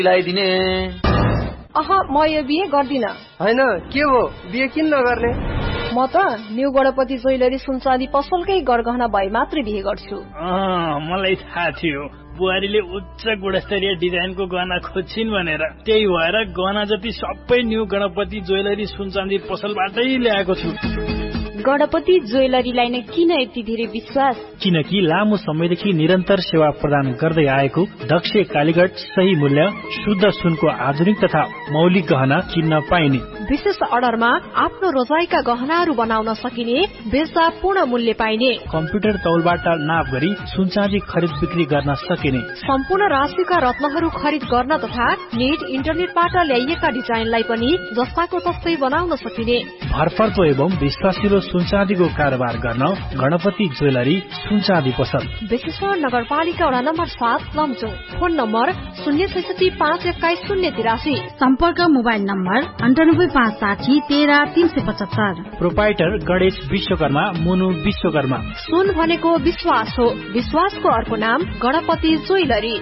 मिलाइदिने। म यो बिहे गर्दिन। हैन के हो बिहे किन नगर्ने? म त न्यू गणपति ज्वेलरी सुनचाँदी पसलकै गरगहना भए मात्रै बिहे गर्छु। मलाई थाहा थियो बुहारीले उच्च गुणस्तरीय डिजाइनको गहना खोज्छिन् भनेर, त्यही भएर गहना जति सबै न्यू गणपति ज्वेलरी सुनचाँदी पसलबाटै ल्याएको छु। गणपति ज्वेलरीलाई नै किन यति धेरै विश्वास? किनकि लामो समयदेखि निरन्तर सेवा प्रदान गर्दै आएको दक्ष कालीगढ सही मूल्य शुद्ध सुनको आधुनिक तथा मौलिक गहना किन्न पाइने। विशेष अर्डरमा आफ्नो रोजाइका गहनाहरू बनाउन सकिने, बेच्दा पूर्ण मूल्य पाइने, कम्प्युटर तौलबाट नाप गरी सुनचाँदी खरिद बिक्री गर्न सकिने, सम्पूर्ण राशिका रत्नहरू खरिद गर्न तथा नेट इन्टरनेटबाट ल्याइएका डिजाइनलाई पनि जस्ताको तस्तै बनाउन सकिने। भरपर्दो एवं विश्वासिलो सुनचाँदीको कारोबार गर्न गणपति ज्वेलरी सुनचाँदी पसल, बेसेश्वर नगरपालिका वडा नम्बर 7 लमजुङ। Phone number 066512083। सम्पर्क mobile number 9856130375। Proprietor Ganesh Vishwakarma, मुनु विश्वकर्मा। सुन भनेको विश्वास हो, विश्वासको अर्को नाम गणपति ज्वेलरी।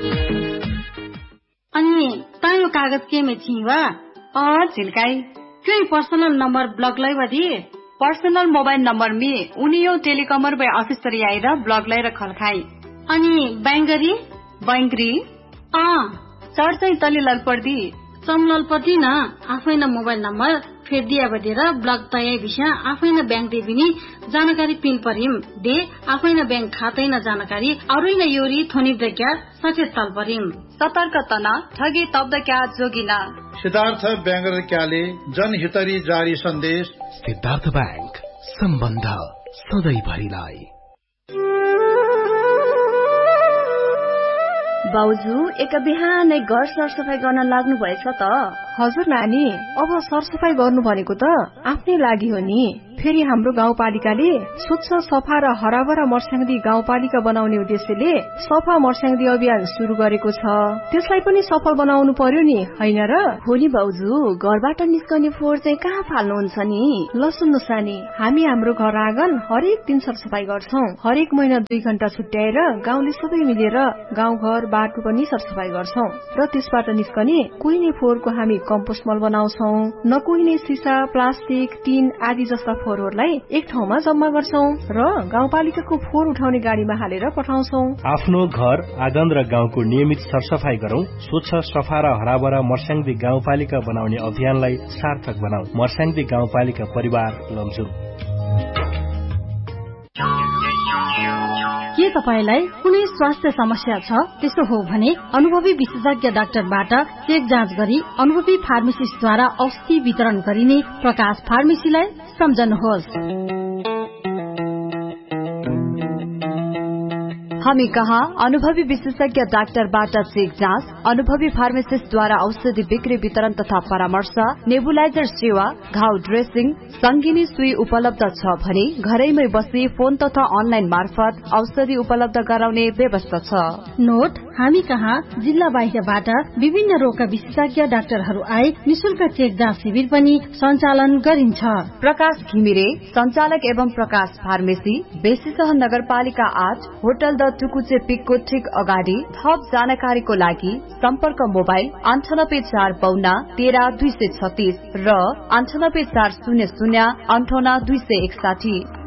अनि तायो कागज केमे छिवा? झिल्काई क्यों पर्सनल नंबर ब्लॉक लाई बदी? पर्सनल मोबाइल नंबर में उनियो टेलिकॉमर बे ऑफिसर आएर ब्लॉक लाई रखल खाई। अनि बैंगरी बैंगरी चढ चाहिँ तले ललपर्दी चमललपर्दी न आफैन मोबाइल नम्बर फेर दिया बदेर ब्लक तयाई विषय आफैन बैंक देबिनी जानकारी पिन परिम दे आफैन बैंक खातै न जानकारी अरुइन योरी थोनी दक्या सचेत तल परिम। सतर्क तना ठगी तब्द क्या जोगिना। सिद्धार्थ बैंगर क्याले जनहितरी जारी सन्देश। सिद्धार्थ बैंक सम्बन्ध सधैँभरिलाई। बाउजू एक बिहानै घर सरसफाई गर्न लाग्नु भएछ त? हजुर नानी, अब सरसफाई गर्नु भनेको त आफ्नै लागि हो नि। फेरि हाम्रो गाउँपालिकाले स्वच्छ सफा र हराभरा मर्स्याङ्दी गाउँपालिका बनाउने उद्देश्यले सफा मर्स्याङ्दी अभियान शुरू गरेको छ। त्यसलाई पनि सफल बनाउनु पर्यो नि, हैन र? हो नि बाउजू, घरबाट निस्कने फोहोर चाहिँ कहाँ फाल्नुहुन्छ नि? ल सुन्नु सानी, हामी हाम्रो घर आँगन हरेक दिन सरसफाई गर्छौं। हरेक महिना 2 घण्टा छुट्याएर गाउँले सबै मिलेर गाउँघर बाटो पनि सरसफाई गर्छौं र त्यसबाट निस्कने कुहिने फोहोरको हामी कम्पोस्ट मल बनाउँछौं। नकुहिने सिसा, प्लास्टिक, टिन आदि जस्ता फोहोरहरूलाई एक ठाउँमा जम्मा गर्छौं र गाउँपालिकाको फोहोर उठाउने गाडीमा हालेर पठाउँछौं। आफ्नो घर आँगन र गाउँको नियमित सरसफाई गरौं। स्वच्छ सफा र हराभरा मर्स्याङ्दी गाउँपालिका बनाउने अभियानलाई सार्थक बनाऊ। मर्स्याङ्दी गाउँपालिका परिवार लमजुङ। के तपाईलाई कुनै स्वास्थ्य समस्या छ? त्यसो हो भने अनुभवी विशेषज्ञ डाक्टरबाट चेक जाँच गरी अनुभवी फार्मेसिस्टद्वारा औषधि वितरण गरिने प्रकाश फार्मेसीलाई सम्झनुहोस्। हामी कहाँ अनुभवी विशेषज्ञ डाक्टरबाट चेक जाँच, अनुभवी फार्मासिस्टद्वारा औषधि बिक्री वितरण तथा परामर्श, नेबुलाइजर सेवा, घाउ ड्रेसिङ, संगिनी सुई उपलब्ध छ भने घरैमै बसी फोन तथा अनलाइन मार्फत औषधि उपलब्ध गराउने व्यवस्था छ। नोट, हामी कहाँ जिल्ला बाहिरबाट विभिन्न रोगका विशेषज्ञ डाक्टरहरू आए निशुल्क चेक जाँच शिविर पनि सञ्चालन गरिन्छ। प्रकाश घिमिरे संचालक एवं प्रकाश फार्मेसी, बेसीसह नगरपालिका 8, होटल द टुकुचे पिकको ठीक अगाडि। थप जानकारीको लागि सम्पर्क मोबाइल 9845 13 236 र 9840 58 261।